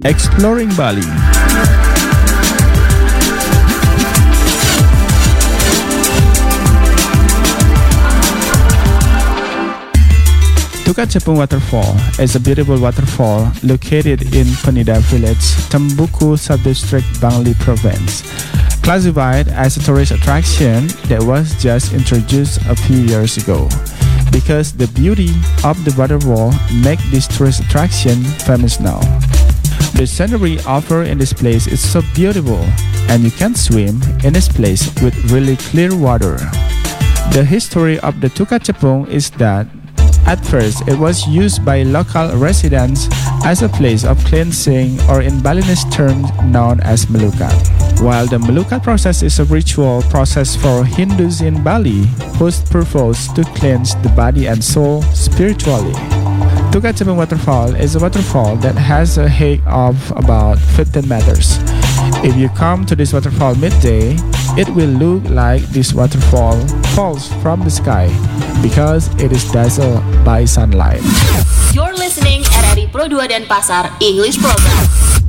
Exploring Bali. Tukat Cepung Waterfall is a beautiful waterfall located in Penida Village, Tembuku Subdistrict, Bangli Province. Classified as a tourist attraction that was just introduced a few years ago. Because the beauty of the waterfall make this tourist attraction famous now. The scenery offered in this place is so beautiful, and you can swim in this place with really clear water. The history of the Tukat Cepung is that at first it was used by local residents as a place of cleansing, or in Balinese term known as melukat. While the melukat process is a ritual process for Hindus in Bali whose purpose to cleanse the body and soul spiritually. Tukat Cepung Waterfall is a waterfall that has a height of about 15 meters. If you come to this waterfall midday, it will look like this waterfall falls from the sky because it is dazzled by sunlight. You're listening RRI Pro 2 Denpasar English Program.